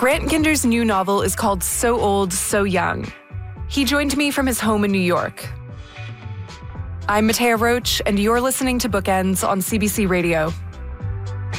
Grant Ginder's new novel is called So Old, So Young. He joined me from his home in New York. I'm Matea Roach, and you're listening to Bookends on CBC Radio.